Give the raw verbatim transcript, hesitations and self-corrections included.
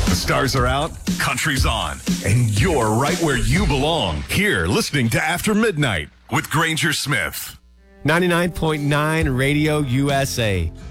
The stars are out, country's on, and you're right where you belong. Here, listening to After Midnight with Granger Smith. ninety-nine point nine Radio U S A.